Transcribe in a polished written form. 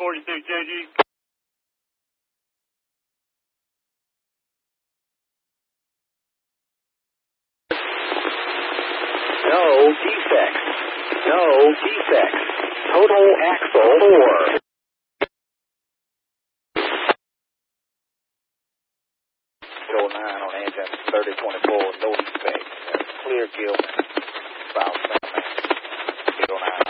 46 JG. No defects. No defects. Total axle 4. Control 9 on engine 3024, no defects. Clear Gilman. South 9. 09.